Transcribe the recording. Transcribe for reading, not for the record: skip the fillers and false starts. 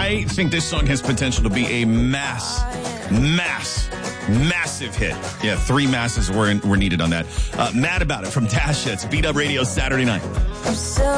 I think this song has potential to be a massive hit. Yeah, 3 masses were needed on that. Mad About It from Tasha. It's Beat Up Radio Saturday night.